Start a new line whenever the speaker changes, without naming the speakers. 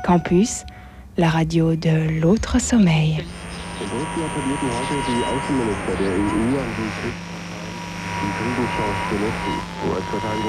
Campus, la radio de l'autre sommeil.
In Brüssel appellierten heute die Außenminister der EU an die Kriegschance zu nutzen.